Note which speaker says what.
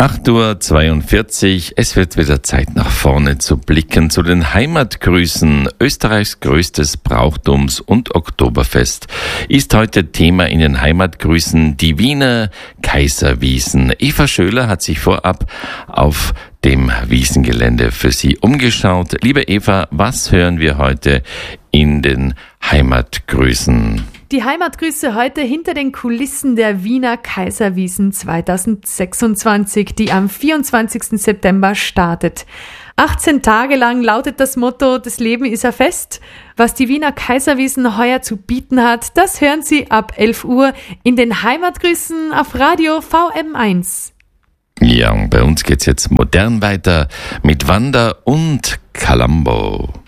Speaker 1: 8:42 Uhr. Es wird wieder Zeit, nach vorne zu blicken zu den Heimatgrüßen. Österreichs größtes Brauchtums- und Oktoberfest ist heute Thema in den Heimatgrüßen, die Wiener Kaiserwiesen. Eva Schöler hat sich vorab auf dem Wiesengelände für Sie umgeschaut. Liebe Eva, was hören wir heute in den Heimatgrüßen?
Speaker 2: Die Heimatgrüße heute hinter den Kulissen der Wiener Kaiserwiesen 2026, die am 24. September startet. 18 Tage lang lautet das Motto, das Leben ist ein Fest. Was die Wiener Kaiserwiesen heuer zu bieten hat, das hören Sie ab 11 Uhr in den Heimatgrüßen auf Radio VM1.
Speaker 1: Ja, und bei uns geht's jetzt modern weiter mit Wanda und Kalambo.